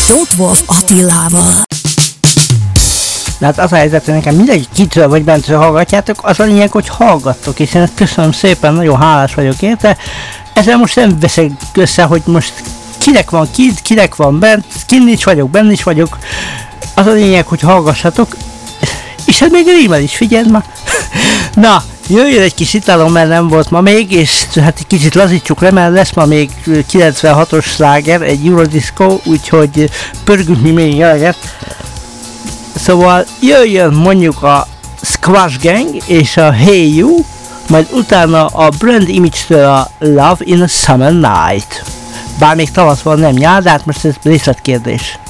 Tóth Wolff Attilával. De hát az a helyzet, hogy nekem mindegy kitől vagy bentről hallgatjátok, az a lényeg, hogy hallgattok, és én ezt köszönöm szépen, nagyon hálás vagyok érte. Ezzel most nem veszek össze, hogy most kinek van kint, kinek van bent, kint is vagyok, benne is vagyok. Az a lényeg, hogy hallgassatok, és hát még rímel is, figyeld ma. Na, jöjjön egy kis itálom, mert nem volt ma még, és hát egy kicsit lazítsuk le, mert lesz ma még 96-os sláger, egy Eurodisco, úgyhogy pörgünk mi még eleget. Szóval jöjjön mondjuk a Squash Gang és a Hey You, majd utána a Brand Image-től a Love in a Summer Night. Bár még tavasz van, nem nyár, de hát most ez részletkérdés.